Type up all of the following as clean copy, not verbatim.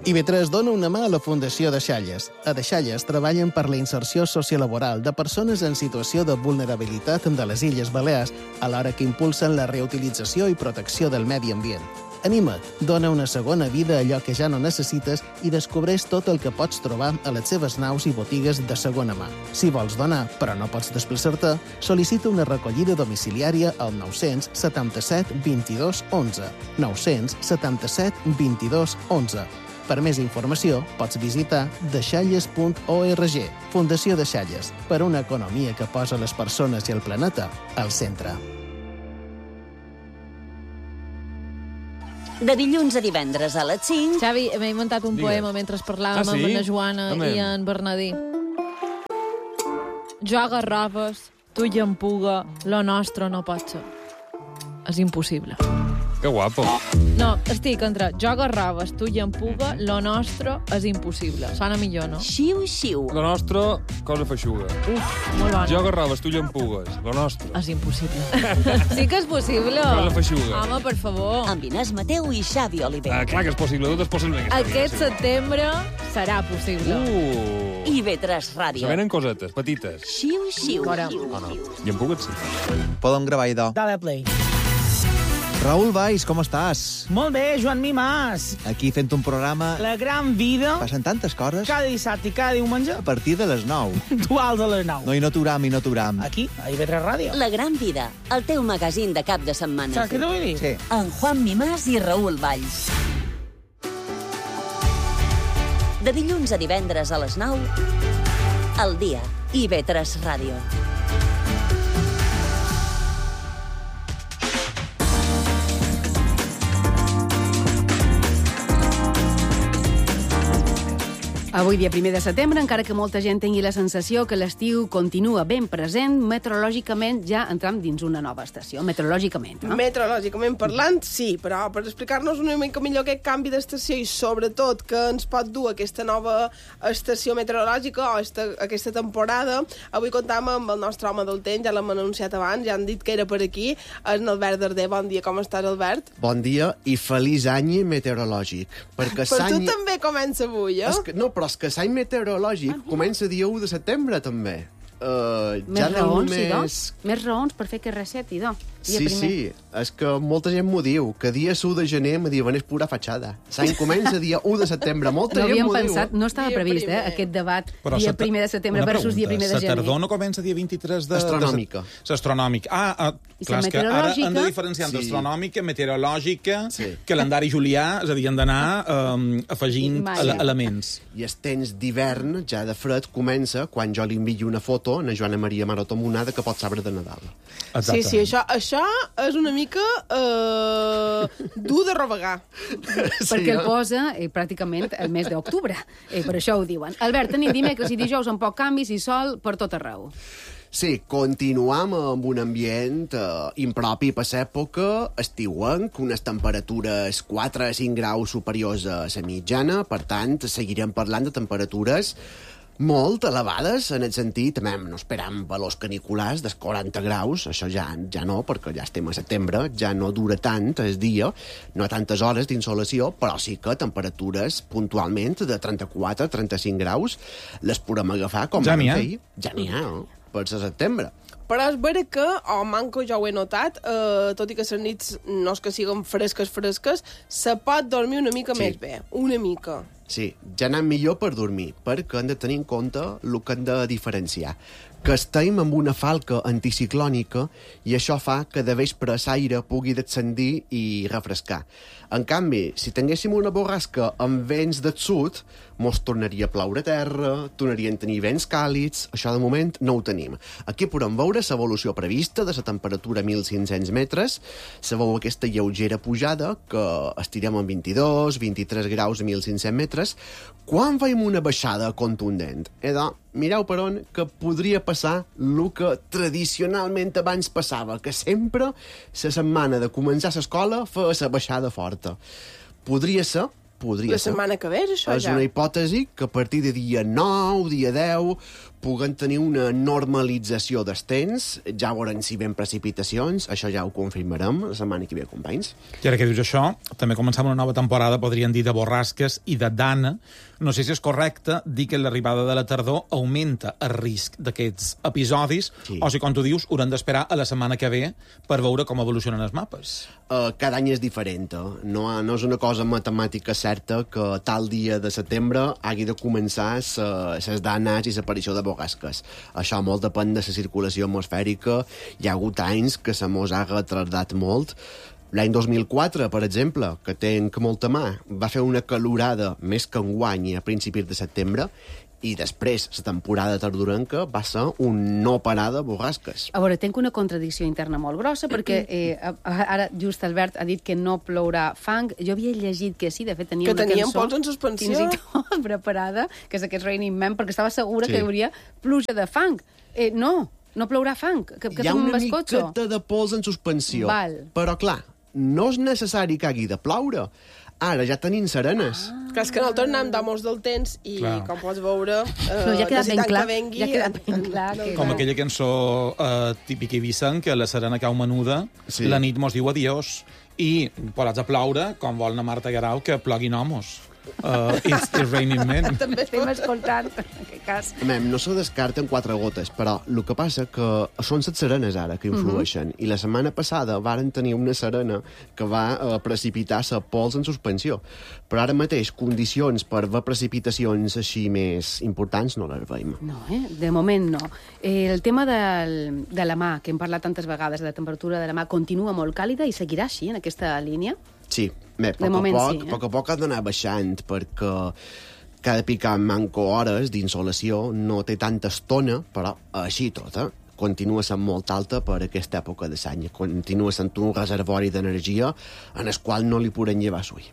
IB3 dona una mà a la Fundació Deixalles. A Deixalles treballen per la inserció sociolaboral de persones en situació de vulnerabilitat de les Illes Balears, alhora que impulsen la reutilització i protecció del medi ambient. Anima't, dona una segona vida a allò que ja no necessites i descobreix tot el que pots trobar a les seves naus i botigues de segona mà. Si vols donar, però no pots desplaçar-te, sol·licita una recollida domiciliària al 977 22 11. 977 22 11. Per més informació, pots visitar deixalles.org. Fundació Deixalles, per una economia que posa les persones i el planeta al centre. De dilluns a divendres a les 5... Xavi, m'he inventat un poema mentre parlàvem amb la Joana i en Bernadí. Jo garrofes, tu llampuga, lo nostre no pot ser. És impossible. Que guapo. No, estic entre jo garrofes, tu llampuga, lo nostre és impossible. Sona millor, no? Xiu, xiu. La nostra, cosa feixuga. Uf, molt bona. Jo garrobes, tu llampugues. La nostra. És impossible. Sí que és possible. Cosa feixuga. Home, per favor. Amb Inés Mateu i Xavi Oliver. Clar que és possible, tot és possible. Aquest setembre serà possible. IB3 Ràdio. Se venen cosetes, petites. Xiu, xiu. Fora. Llampugues, sí. Podem gravar, idò. Dale play. Raül Valls, com estàs? Molt bé, Joan Mimàs. Aquí fent un programa... La gran vida. Passen tantes coses. Cada dissabte i cada diumenge. A partir de les 9. Duals a les 9. No, i no t'uram. Aquí, a IB3 Ràdio. La gran vida, el teu magazín de cap de setmana. Saps què t'ho vull dir? Sí. En Juan Mimàs i Raül Valls. De dilluns a divendres a les 9, al dia, IB3 Ràdio. Avui, dia 1 de setembre, encara que molta gent tingui la sensació que l'estiu continua ben present, meteorològicament ja entrem dins una nova estació. Meteorològicament, no? Meteorològicament parlant, sí, però per explicar-nos una mica millor aquest canvi d'estació i sobretot que ens pot dur aquesta nova estació meteorològica o aquesta temporada, avui comptam amb el nostre home del temps, ja l'hem anunciat abans, ja han dit que era per aquí, és en Albert Darder. Bon dia, com estàs, Albert? Bon dia i feliç any meteorològic. Perquè per tu també comença avui, eh? No, però és que l'any meteorològic comença dia 1 de setembre, també. Més raons, més raons per fer que receti, no? Sí, és que molta gent m'ho diu, que dia 1 de gener me diuen és pura fatxada. L'any comença dia 1 de setembre, molta gent m'ho pensat, diu. No estava previst, aquest debat, però dia 1 de setembre versus dia 1 de gener. La tardor no comença dia 23 de... Astronòmica. L'astronòmica. Clar, és que ara hem de diferenciar entre astronòmica, meteorològica, calendari julià, és a dir, hem d'anar afegint elements. I el temps d'hivern, ja de fred, comença quan jo li envio una foto a Joana Maria Maroto Monada que pot saber de Nadal. Sí, això és una mica dur de rovegar. Perquè el posa pràcticament el mes d'octubre. Per això ho diuen. Albert, tenim dimecres i dijous amb poc canvis i sol per tot arreu. Sí, continuam amb un ambient impropi per l'època, estiuenc, unes temperatures 4 a 5 graus superiors a la mitjana, per tant, seguirem parlant de temperatures molt elevades, en el sentit, no esperam valors caniculars dels 40 graus, això ja no, perquè ja estem a setembre, ja no dura tant el dia, no tantes hores d'insolació, però sí que temperatures puntualment de 34-35 graus les podem agafar com ja n'hi ha. Ja n'hi ha, per setembre. Però és vera que, manco jo ho he notat, tot i que les nits no és que siguin fresques, se pot dormir una mica més bé, una mica. Sí, ja anem millor per dormir, perquè hem de tenir en compte el que hem de diferenciar. Que estem amb una falca anticiclònica i això fa que de vespre l'aire pugui descendir i refrescar. En canvi, si tinguéssim una borrasca amb vents del sud, mos tornaria a ploure a terra, tornaríem a tenir vents càlids, això de moment no ho tenim. Aquí podem veure l'evolució prevista de la temperatura a 1.500 metres, se veu aquesta lleugera pujada, que estirem en 22-23 graus a 1.500 metres, quan veiem una baixada contundent. Mireu per on que podria passar el que tradicionalment abans passava, que sempre la setmana de començar l'escola feia la baixada forta. Podria ser. La setmana que ve, això és una hipòtesi que a partir de dia 9, dia 10, puguem tenir una normalització dels temps, ja veurem si ven precipitacions, això ja ho confirmarem la setmana que ve, companys. I ara que dius això, també començam una nova temporada, podríem dir, de borrasques i de dana. No sé si és correcte dir que l'arribada de la tardor augmenta el risc d'aquests episodis, o si, com tu dius, haurem d'esperar a la setmana que ve per veure com evolucionen els mapes. Cada any és diferent. No és una cosa matemàtica certa que tal dia de setembre hagi de començar les danes i l'aparició de borrasques. Això molt depèn de la circulació atmosfèrica. Hi ha hagut anys que se mos ha retardat molt. L'any 2004, per exemple, que tenc molta mà, va fer una calorada més que enguany a principis de setembre, i després la temporada tardorenca va ser un no parar de borrasques. A veure, tenc una contradicció interna molt grossa, perquè ara just Albert ha dit que no plourà fang. Jo havia llegit que sí, de fet tenia una cançó... pols en suspensió. Fins i tot preparada, que és aquest Raining Man, perquè estava segura que hi hauria pluja de fang. No plourà fang, que hi ha una miqueta de pols en suspensió, però clar, no és necessari que hagi de ploure. Ara ja tenim serenes. Clar, és que nosaltres anem d'amos del temps i, com pots veure, ja queda ben clar, ja queda ben clar. Com aquella cançó típica Eivissa, que la serena cau menuda, la nit mos diu adiós, i posats a ploure, com vol la Marta Guerau, que ploguin homos. It's Raining Men. També estem escoltant, en aquest cas. No se descarten 4 gotes, però el que passa que són les serenes ara que influeixen. I la setmana passada varen tenir una serena que va precipitar la pols en suspensió. Però ara mateix, condicions per ver precipitacions així més importants no les veiem. No, de moment no. El tema de la mà, que hem parlat tantes vegades, de la temperatura de la mà, continua molt càlida i seguirà així, en aquesta línia? Sí, a poc a poc ha d'anar baixant, perquè cada picar manco hores d'insolació no té tanta estona, però així tot, continua sent molt alta per aquesta època de l'any. Continua sent un reservori d'energia en el qual no li podem llevar suï.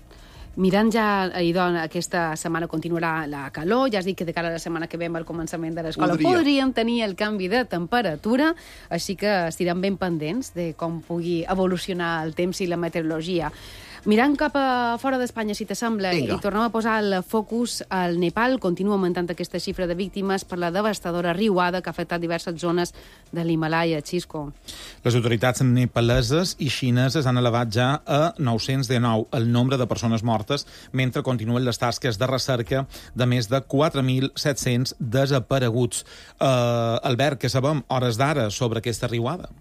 Mirant ja, aquesta setmana continuarà la calor, ja has dit que de cara a la setmana que ve al començament de l'escola podríem tenir el canvi de temperatura, així que estirem ben pendents de com pugui evolucionar el temps i la meteorologia. Mirant cap a fora d'Espanya, si t'assembla, i tornem a posar el focus al Nepal, continua augmentant aquesta xifra de víctimes per la devastadora riuada que ha afectat diverses zones de l'Himalaya. Xisco. Les autoritats nepaleses i xineses han elevat ja a 919 el nombre de persones mortes, mentre continuen les tasques de recerca de més de 4.700 desapareguts. Albert, què sabem hores d'ara sobre aquesta riuada?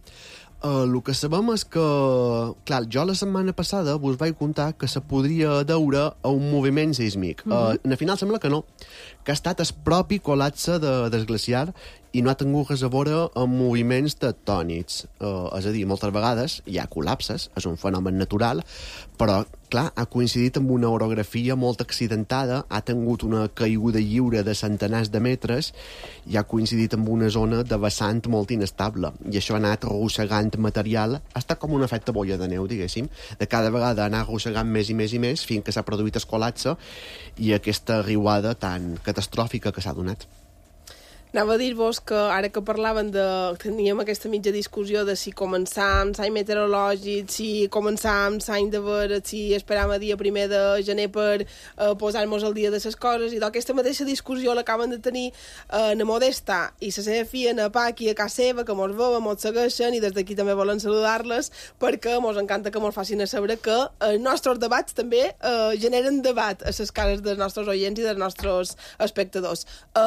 El que sabem és que, clar, jo la setmana passada vos vaig contar que se podria deure a un moviment sísmic. Al final sembla que no, que ha estat el propi col·lapse del glaciar i no ha tingut res a veure amb moviments tectònics. És a dir, moltes vegades hi ha col·lapses, és un fenomen natural, però, clar, ha coincidit amb una orografia molt accidentada, ha tingut una caiguda lliure de centenars de metres i ha coincidit amb una zona de vessant molt inestable. I això ha anat arrossegant material, ha estat com un efecte bolla de neu, diguéssim, de cada vegada anar arrossegant més i més i més fins que s'ha produït el col·lapse i aquesta riuada tan catastròfica que s'ha donat. Anava a dir-vos que ara que parlaven teníem aquesta mitja discussió de si començàvem l'any meteorològic, si començàvem l'any de veure, si esperàvem a dia 1 de gener per posar-nos al dia de les coses, i d'aquesta mateixa discussió l'acaben de tenir na Modesta i la seva filla, na Paqui, a casa seva, que mos veuen, mos segueixen, i des d'aquí també volen saludar-les, perquè mos encanta que mos facin a saber que els nostres debats també generen debat a les cases dels nostres oients i dels nostres espectadors.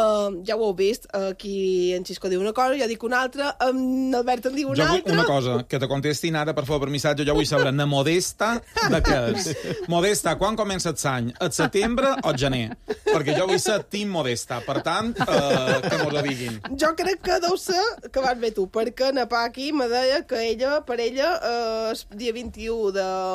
Ja ho heu vist, aquí en Xisco diu una cosa, jo dic una altra, en Albert en diu una altra. Jo vull una cosa, que te contestin ara, per favor, per missatge, jo vull saber, na Modesta, de què és? Modesta, quan comença l'any? El setembre o el gener? Perquè jo vull ser team Modesta, per tant, que mos ho diguin. Jo crec que deu ser que vas bé tu, perquè na Paqui me deia que per ella, el dia 21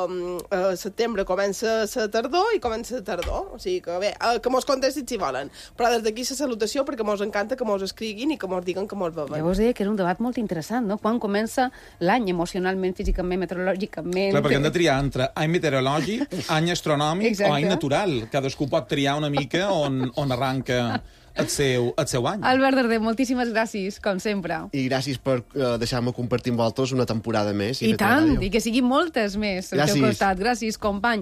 de setembre comença la tardor i comença la tardor, o sigui que bé, que mos contestin si volen, però des d'aquí la salutació, perquè mos encanta que mos escriguin i que mos diguen que mos veuen. Llavors deia que era un debat molt interessant, no? Quan comença l'any emocionalment, físicament, meteorològicament... Clar, perquè hem de triar entre any meteorològic, any astronòmic o any natural. Cadascú pot triar una mica on arranca el seu any. Albert Darder, moltíssimes gràcies, com sempre. I gràcies per deixar-me compartir amb vosaltres una temporada més. I tant, i que siguin moltes més al teu costat. Gràcies, company.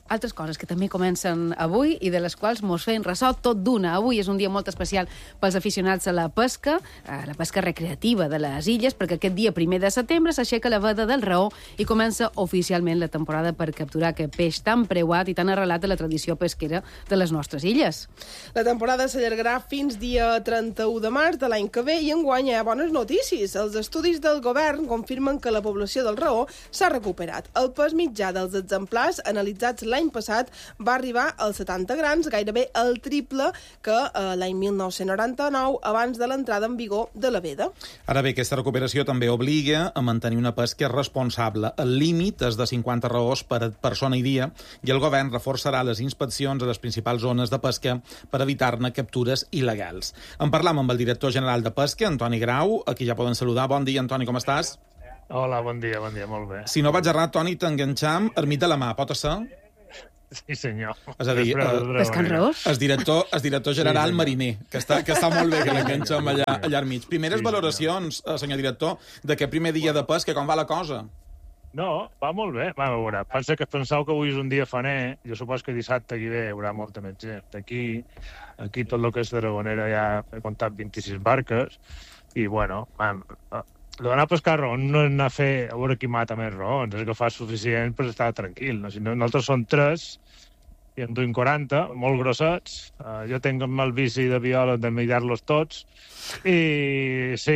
altres coses que també comencen avui i de les quals mos feien ressò tot d'una. Avui és un dia molt especial pels aficionats a la pesca recreativa de les illes, perquè aquest dia 1 de setembre s'aixeca la veda del Raó i comença oficialment la temporada per capturar aquest peix tan preuat i tan arrelat a la tradició pesquera de les nostres illes. La temporada s'allargarà fins dia 31 de març de l'any que ve i enguany hi ha bones notícies. Els estudis del govern confirmen que la població del Raó s'ha recuperat. El pes mitjà dels exemplars analitzats l'any passat va arribar als 70 grams, gairebé el triple que l'any 1999, abans de l'entrada en vigor de la veda. Ara bé, aquesta recuperació també obliga a mantenir una pesca responsable. El límit és de 50 raós per persona i dia i el govern reforçarà les inspeccions a les principals zones de pesca per evitar-ne captures il·legals. En parlam amb el director general de Pesca, Antoni Grau, a qui ja poden saludar. Bon dia, Antoni, com estàs? Hola, bon dia, molt bé. Si no vaig errat, Toni, t'enganxam ermit de la mà, pot ser? Sí, senyor. És a dir, pescant raós? el director general mariner, que està molt bé que l'enganxem allà al mig. Primeres valoracions, senyor director, d'aquest primer dia de pesca, com va la cosa? No, va molt bé. Va, a veure, penseu que avui és un dia faner, jo supos que dissabte aquí ve hi haurà molta més gent. Aquí tot el que és Tarragonera ja he comptat 26 barques, i bueno, d'anar a pescar raons no és anar a fer a veure qui mata més raons, és que fa suficient per estar tranquil. No? Si no, nosaltres som 3 i en duim 40, molt grossets. Jo tinc el vici de biòleg de mirar-los tots, i sí,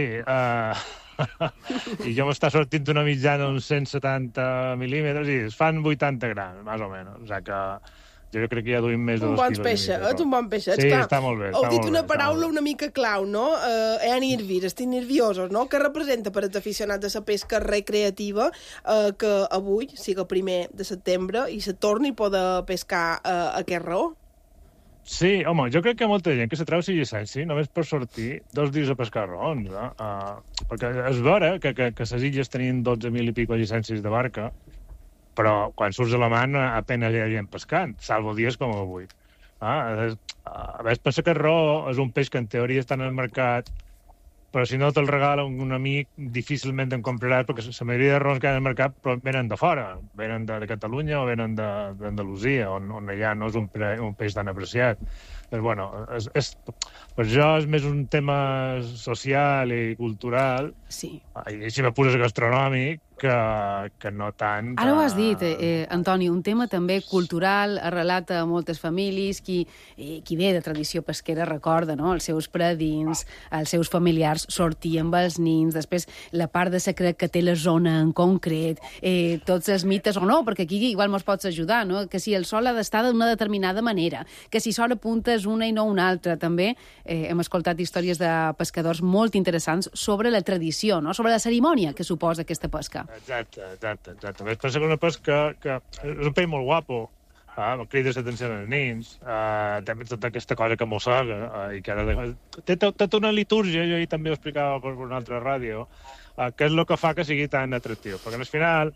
i jo m'està sortint una mitjana uns 170 mil·límetres i es fan 80 grams, més o menys. O sigui que jo crec que ja duim més de 2 quilos. Un bon peixet, sí, clar. Està molt bé. Heu dit una paraula una mica clau, no? Hi ha nervis, estic nerviosos, no? Què representa per als aficionats de la pesca recreativa que avui siga 1 de setembre i se torni a poder pescar aquest raó? Sí, home, jo crec que hi ha molta gent que se treu la llicència només per sortir 2 dies a pescar raons, no? Perquè és vera que les illes tenien 12.000 i pico llicències de barca, però quan surts a la mà apenas hi ha gent pescant, salvo dies com avui. A més, pensa que el raó és un peix que en teoria està en el mercat, però si no te'l regala un amic, difícilment en compraràs, perquè la majoria de raons que hi ha en el mercat venen de fora, venen de Catalunya o venen d'Andalusia, on allà no és un peix tan apreciat. Però, bueno, per això és més un tema social i cultural, sí. I si m'apures gastronòmic, que no tant... Ara ho has dit, Antoni, un tema també cultural, arrelat a moltes famílies, qui ve de tradició pesquera recorda, no?, els seus predins, els seus familiars sortien amb els nins, després la part de secret que té la zona en concret, tots els mites o no, perquè aquí igual mos pots ajudar, no?, que si el sol ha d'estar d'una determinada manera, que si s'hora punta és una i no una altra. També hem escoltat històries de pescadors molt interessants sobre la tradició, no?, sobre la cerimònia que suposa aquesta pesca. Exacte. Més pensa que una pesca que és un peix molt guapo, crides l'atenció als nins, també tota aquesta cosa que mossega, i que té tota una litúrgia, jo ahir també ho explicava per una altra ràdio, que és el que fa que sigui tan atractiu, perquè al final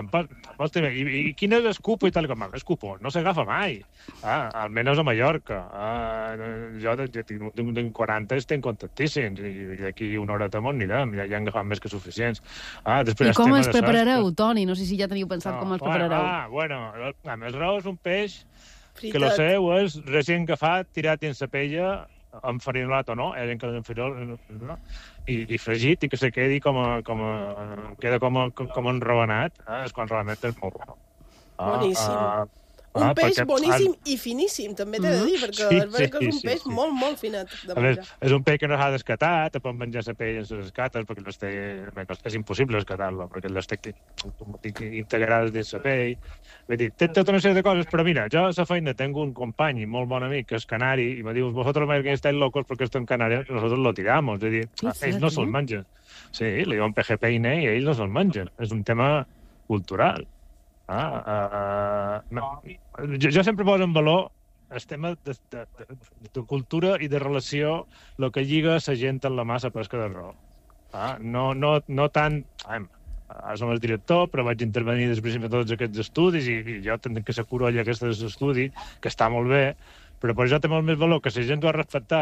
i quin és el cupo i tal com el cupo? No s'agafa mai, almenys a Mallorca. Jo tinc 40 i estic contentíssims, i d'aquí una horeta m'ho anirem, ja han agafat més que suficients. I com es preparareu, Toni? No sé si ja teniu pensat com es preparareu. Bueno, el raó és un peix que el seu és recient agafat, tirat dins la pella, enfarinolat o no, gent que l'enfarinola, i fregit, i que se quedi queda com enravenat, és quan realment és molt bo. Boníssim. Un peix boníssim i finíssim, també t'he de dir, perquè és veritat que és un peix molt, molt finet de menjar. És un peix que no s'ha d'escatar, te pot menjar la pell en les escates, perquè és impossible escatar-lo, perquè les té integrades dins la pell. Vull dir, té tota una sèrie de coses, però mira, jo a la feina tengo un company molt bon amic, que és canari, i me diu, vosotros que estáis locos porque esto en Canarias, nosotros lo tiramos. És a dir, ells no se'l mengen. Sí, li diuen PGPINE i ells no se'l mengen. És un tema cultural. Jo sempre poso en valor el tema de cultura i de relació, el que lliga la gent en la massa pesca de raó. No tant... Ara som el director, però vaig intervenir després de tots aquests estudis, i jo tinc que ser curolla d'aquests estudis, que està molt bé, però per això té molt més valor que la gent ho ha respectat,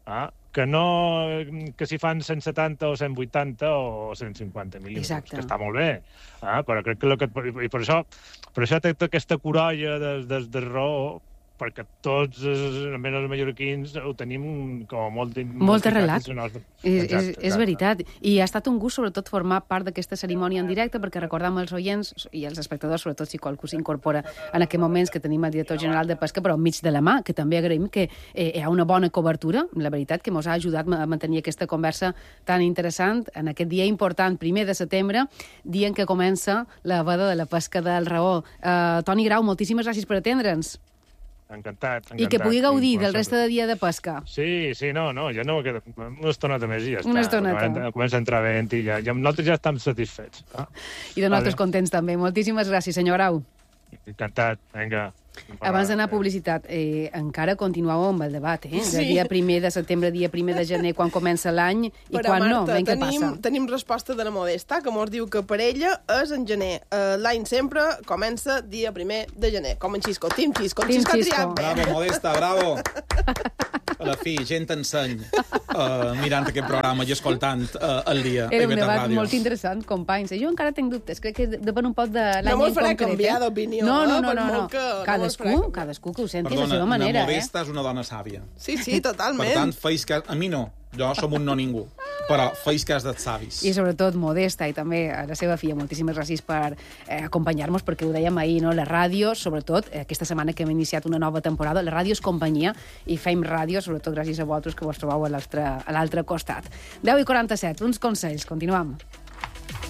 que s'hi fan 170 o 180 o 150 mil·límetres, Exacte. que està molt bé, però crec que i per això té aquesta corolla de raó, perquè tots, almenys els mallorquins, ho tenim com molt... Molt arrelat. Exacte. És veritat. I ha estat un gust, sobretot, formar part d'aquesta cerimònia en directe, perquè recordam els oients i els espectadors, sobretot si qualcú s'incorpora en aquests moments que tenim el director general de Pesca, però enmig de la mà, que també agraïm que hi ha una bona cobertura, la veritat, que ens ha ajudat a mantenir aquesta conversa tan interessant en aquest dia important, 1 de setembre, dia en què comença la veda de la pesca del raó. Toni Grau, moltíssimes gràcies per atendre'ns. Encantat. I que pugui gaudir del reste de dia de pesca. Sí, no, jo no me quedo... Una estoneta més i ja està. Una estoneta. Comença a entrar vent i nosaltres ja estem satisfets. I de nosaltres contents també. Moltíssimes gràcies, senyor Grau. Encantat, vinga. Abans d'anar a publicitat, encara continueu amb el debat, de dia 1 de setembre, dia 1 de gener, quan comença l'any i però, quan Marta, no, què passa? Tenim resposta de la Modesta, que mos diu que per ella és en gener. L'any sempre comença dia 1 de gener, com en Xisco. Team Xisco. Xisco ha triat bé. Bravo, Modesta, bravo. A la fi, gent enseny mirant aquest programa i escoltant el dia. Era un debat molt interessant, companys. Jo encara tinc dubtes, crec que depèn un poc de l'any en concret. No m'ho farà canviar d'opinió. No. Cadascú que ho senti de la seva manera. Perdona, la Modesta és una dona sàvia. Sí, totalment. Per tant, feis cas... A mi no, jo som un no ningú, però feis cas dels savis. I sobretot Modesta i també a la seva filla, moltíssimes gràcies per acompanyar-nos, perquè ho dèiem ahir, no? La ràdio, sobretot, aquesta setmana que hem iniciat una nova temporada, la ràdio és companyia i fem ràdio, sobretot gràcies a vosaltres que vos trobeu a l'altre costat. 10:47, uns consells, continuem.